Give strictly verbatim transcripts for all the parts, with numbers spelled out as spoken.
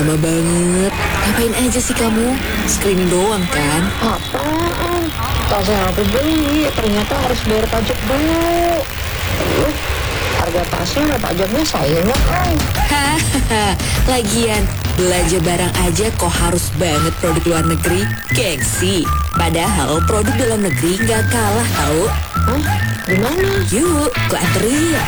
lama banget. Ngapain aja sih kamu? Screening doang kan? Apaan? Tas yang aku beli ternyata harus bayar pajak dulu. Terus harga tasnya pajaknya saya kan. Hahaha, lagian belanja barang aja kok harus banget produk luar negeri? Gengsi. Padahal produk dalam negeri nggak kalah tau. Hah? Gimana? Yuk, gua anterin.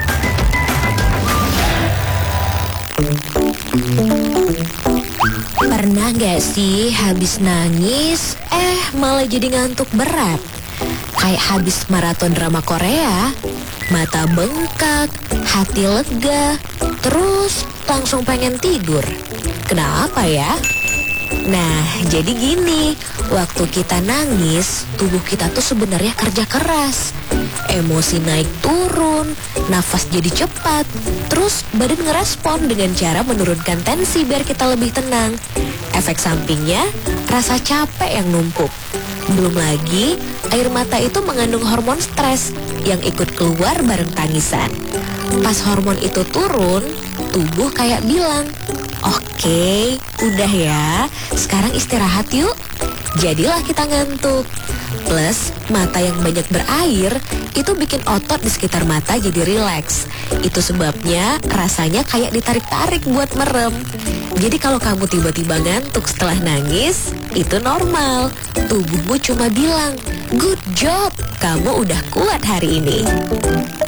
Pernah gak sih habis nangis, eh malah jadi ngantuk berat? Kayak habis maraton drama Korea, mata bengkak, hati lega, terus langsung pengen tidur. Kenapa ya? Nah, jadi gini, waktu kita nangis, tubuh kita tuh sebenarnya kerja keras. Emosi naik turun, nafas jadi cepat, terus badan ngerespon dengan cara menurunkan tensi biar kita lebih tenang. Efek sampingnya, rasa capek yang numpuk. Belum lagi, air mata itu mengandung hormon stres yang ikut keluar bareng tangisan. Pas hormon itu turun, tubuh kayak bilang, "Oke, udah ya, sekarang istirahat yuk." Jadilah kita ngantuk. Plus, mata yang banyak berair itu bikin otot di sekitar mata jadi rileks. Itu sebabnya rasanya kayak ditarik-tarik buat merem. Jadi kalau kamu tiba-tiba ngantuk setelah nangis, itu normal. Tubuhmu cuma bilang, "Good job, kamu udah kuat hari ini."